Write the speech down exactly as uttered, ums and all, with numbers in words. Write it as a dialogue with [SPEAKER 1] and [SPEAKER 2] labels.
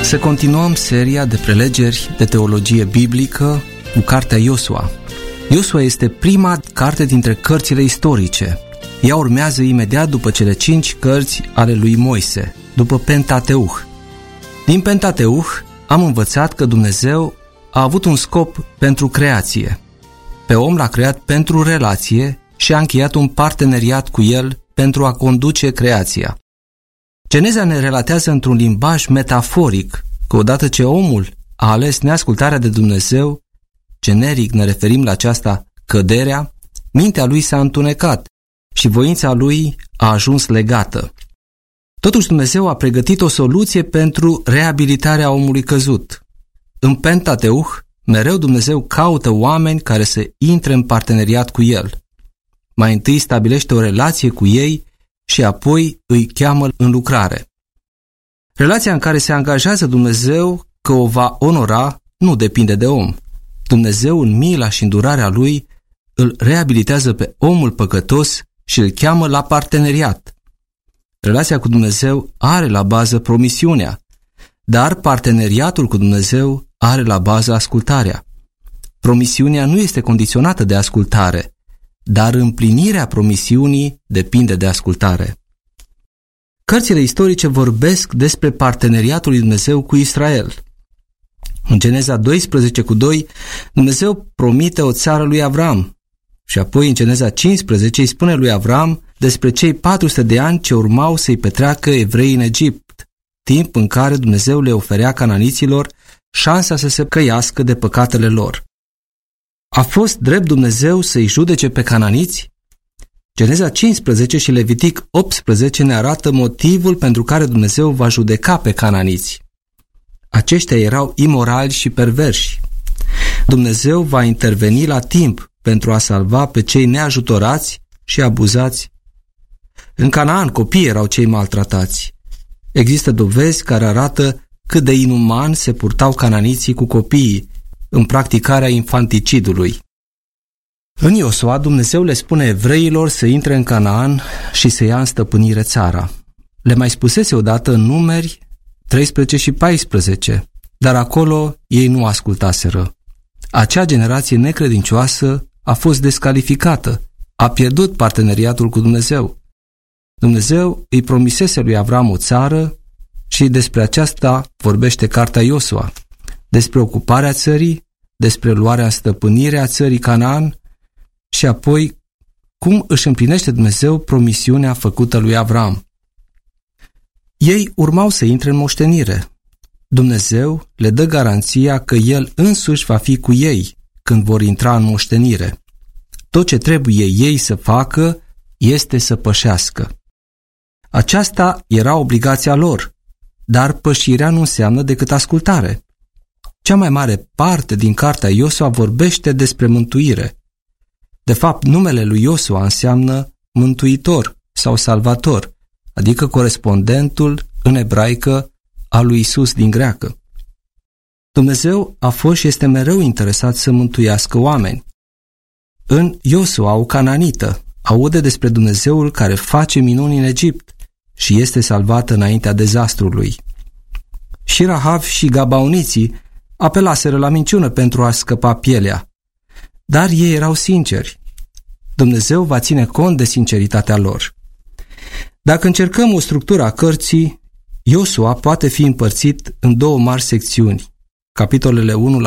[SPEAKER 1] Să continuăm seria de prelegeri de teologie biblică cu cartea Iosua. Iosua este prima carte dintre cărțile istorice. Ea urmează imediat după cele cinci cărți ale lui Moise, după Pentateuch. Din Pentateuch am învățat că Dumnezeu a avut un scop pentru creație. Pe om l-a creat pentru relație și a încheiat un parteneriat cu el pentru a conduce creația. Geneza ne relatează într-un limbaj metaforic că odată ce omul a ales neascultarea de Dumnezeu, generic ne referim la aceasta căderea, mintea lui s-a întunecat și voința lui a ajuns legată. Totuși Dumnezeu a pregătit o soluție pentru reabilitarea omului căzut. În Pentateuch, mereu Dumnezeu caută oameni care să intre în parteneriat cu El. Mai întâi stabilește o relație cu ei și apoi îi cheamă în lucrare. Relația în care se angajează Dumnezeu că o va onora nu depinde de om. Dumnezeu, în mila și îndurarea Lui, îl reabilitează pe omul păcătos și îl cheamă la parteneriat. Relația cu Dumnezeu are la bază promisiunea, dar parteneriatul cu Dumnezeu are la bază ascultarea. Promisiunea nu este condiționată de ascultare, dar împlinirea promisiunii depinde de ascultare. Cărțile istorice vorbesc despre parteneriatul lui Dumnezeu cu Israel. În Geneza doisprezece cu doi, Dumnezeu promite o țară lui Avram și apoi în Geneza cincisprezece îi spune lui Avram despre cei patru sute de ani ce urmau să-i petreacă evreii în Egipt, timp în care Dumnezeu le oferea cananiților șansa să se căiască de păcatele lor. A fost drept Dumnezeu să-i judece pe cananiți? Geneza cincisprezece și Levitic optsprezece ne arată motivul pentru care Dumnezeu va judeca pe cananiți. Aceștia erau imorali și perverși. Dumnezeu va interveni la timp pentru a salva pe cei neajutorați și abuzați. În Canaan copiii erau cei maltratați. Există dovezi care arată cât de inuman se purtau cananiții cu copiii în practicarea infanticidului. În Iosua, Dumnezeu le spune evreilor să intre în Canaan și să ia în stăpânire țara. Le mai spusese odată în Numeri treisprezece și paisprezece, dar acolo ei nu ascultaseră. Acea generație necredincioasă a fost descalificată, a pierdut parteneriatul cu Dumnezeu. Dumnezeu îi promisese lui Avram o țară și despre aceasta vorbește cartea Iosua, despre ocuparea țării, despre luarea în stăpânire a țării Canaan și apoi cum își împlinește Dumnezeu promisiunea făcută lui Avram. Ei urmau să intre în moștenire. Dumnezeu le dă garanția că El însuși va fi cu ei când vor intra în moștenire. Tot ce trebuie ei să facă este să pășească. Aceasta era obligația lor, dar pășirea nu înseamnă decât ascultare. Cea mai mare parte din cartea Iosua vorbește despre mântuire. De fapt, numele lui Iosua înseamnă mântuitor sau salvator, adică corespondentul în ebraică al lui Isus din greacă. Dumnezeu a fost și este mereu interesat să mântuiască oameni. În Iosua, o cananită aude despre Dumnezeul care face minuni în Egipt și este salvată înaintea dezastrului. Și Rahav și gabaoniții apelaseră la minciună pentru a scăpa pielea, dar ei erau sinceri. Dumnezeu va ține cont de sinceritatea lor. Dacă încercăm o structură a cărții, Iosua poate fi împărțit în două mari secțiuni, capitolele unu